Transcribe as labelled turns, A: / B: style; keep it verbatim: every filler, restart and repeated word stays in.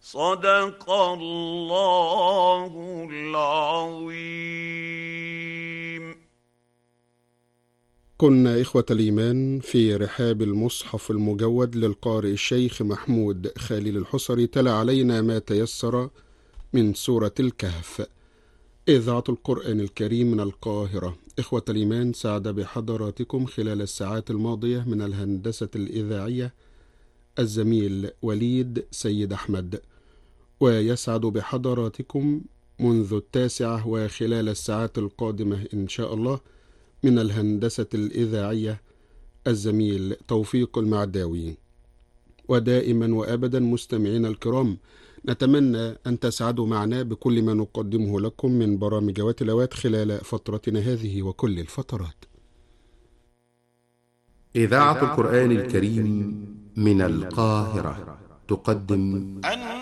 A: صدق الله العظيم.
B: كنا إخوة الإيمان في رحاب المصحف المجود للقارئ الشيخ محمود خليل الحصري، تلا علينا ما تيسر من سورة الكهف. إذاعة القرآن الكريم من القاهرة. إخوة الإيمان، سعد بحضراتكم خلال الساعات الماضية من الهندسة الإذاعية الزميل وليد سيد أحمد، ويسعد بحضراتكم منذ التاسعة وخلال الساعات القادمة إن شاء الله من الهندسة الإذاعية الزميل توفيق المعداوي. ودائما وأبدا مستمعين الكرام، نتمنى أن تسعدوا معنا بكل ما نقدمه لكم من برامج وتلاوات خلال فترتنا هذه وكل الفترات.
C: إذاعة القرآن الكريم من القاهرة تقدم